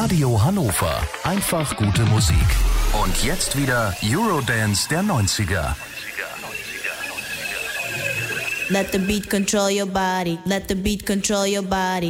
Radio Hannover. Einfach gute Musik. Und jetzt wieder Eurodance der 90er. Let the beat control your body. Let the beat control your body.